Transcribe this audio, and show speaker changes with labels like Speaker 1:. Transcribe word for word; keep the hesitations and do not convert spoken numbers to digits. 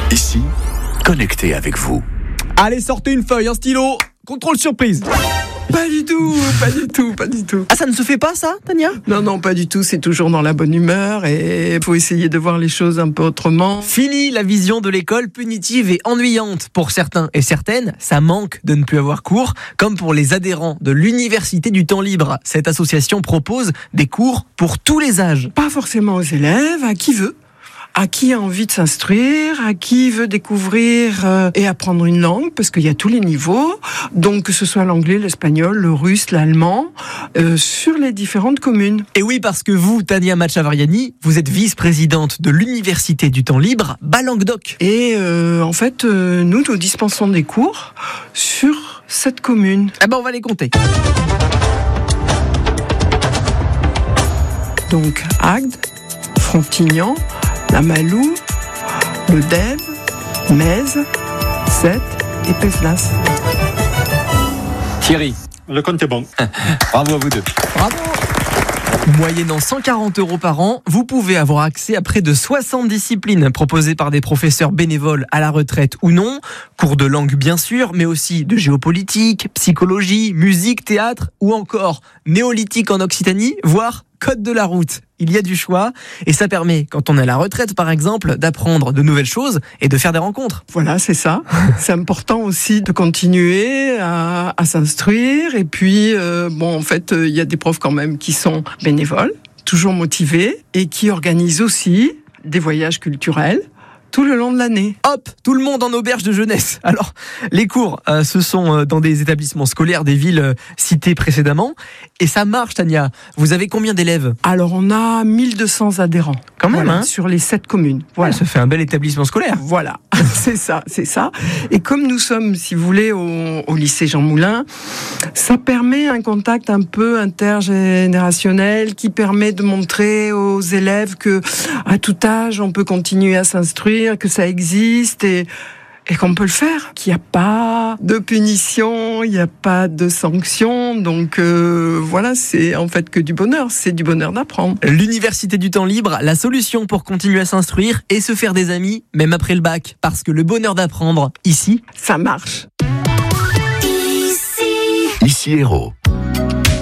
Speaker 1: Ici, connecté avec vous.
Speaker 2: Allez, sortez une feuille, un stylo. Contrôle surprise.
Speaker 3: Pas du tout, pas du tout, pas du tout.
Speaker 2: Ah, ça ne se fait pas, ça, Tania ?
Speaker 3: Non, non, pas du tout. C'est toujours dans la bonne humeur et il faut essayer de voir les choses un peu autrement.
Speaker 2: Fini la vision de l'école punitive et ennuyante. Pour certains et certaines, ça manque de ne plus avoir cours, comme pour les adhérents de l'Université du temps libre. Cette association propose des cours pour tous les âges.
Speaker 3: Pas forcément aux élèves, à qui veut. À qui a envie de s'instruire, à qui veut découvrir euh, et apprendre une langue, parce qu'il y a tous les niveaux, donc que ce soit l'anglais, l'espagnol, le russe, l'allemand, euh, sur les différentes communes.
Speaker 2: Et oui, parce que vous, Tania Machavariani, vous êtes vice-présidente de l'Université du temps libre, Bas-Languedoc.
Speaker 3: Et euh, en fait, euh, nous, nous dispensons des cours sur cette commune.
Speaker 2: Eh ben, on va les compter.
Speaker 3: Donc, Agde, Frontignan, La Malou, le Dève, Metz, Sète et Peslas.
Speaker 4: Thierry, le compte est bon. Bravo à vous deux.
Speaker 2: Bravo. Moyennant cent quarante euros par an, vous pouvez avoir accès à près de soixante disciplines proposées par des professeurs bénévoles à la retraite ou non. Cours de langue bien sûr, mais aussi de géopolitique, psychologie, musique, théâtre ou encore néolithique en Occitanie, voire code de la route. Il y a du choix et ça permet, quand on est à la retraite par exemple, d'apprendre de nouvelles choses et de faire des rencontres.
Speaker 3: Voilà, c'est ça. C'est important aussi de continuer à, à s'instruire. Et puis, euh, bon, en fait, il euh, y a des profs quand même qui sont bénévoles, toujours motivés et qui organisent aussi des voyages culturels tout le long de l'année.
Speaker 2: Hop, tout le monde en auberge de jeunesse. Alors, les cours, euh, ce sont euh, dans des établissements scolaires des villes euh, citées précédemment. Et ça marche, Tania. Vous avez combien d'élèves ?
Speaker 3: Alors, on a mille deux cents adhérents.
Speaker 2: Quand même,
Speaker 3: voilà,
Speaker 2: hein ?
Speaker 3: sur les sept communes. Voilà.
Speaker 2: Ça fait un bel établissement scolaire.
Speaker 3: Voilà, c'est ça, c'est ça. Et comme nous sommes, si vous voulez, au, au lycée Jean Moulin, ça permet un contact un peu intergénérationnel qui permet de montrer aux élèves que, à tout âge, on peut continuer à s'instruire, que ça existe et, et qu'on peut le faire, qu'il n'y a pas de punition, il n'y a pas de sanction. Donc euh, voilà, c'est en fait que du bonheur, c'est du bonheur d'apprendre.
Speaker 2: L'Université du temps libre, la solution pour continuer à s'instruire et se faire des amis, même après le bac. Parce que le bonheur d'apprendre, ici,
Speaker 3: ça marche.
Speaker 1: Ici Hérault.